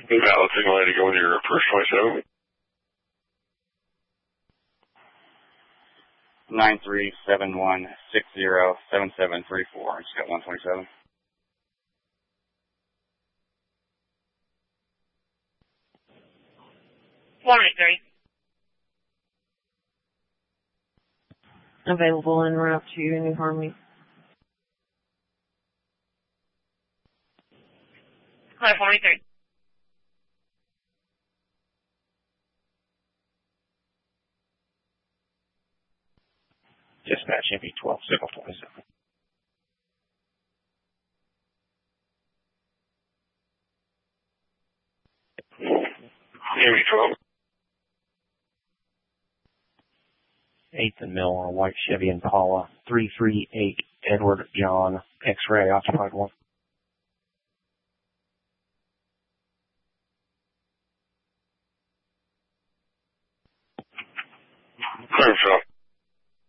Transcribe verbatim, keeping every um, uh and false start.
Valid signal to go into your first twenty-seven. nine three seven one six zero seven seven three four. Just got one twenty-seven. one eighty-three. Available en route to New Harmony. Clear forty-three. Dispatch M P twelve, signal twenty-seven. M P twelve. eighth and Miller, white Chevy Impala, three three eight Edward John, X-ray, occupied one. Clear, Phil.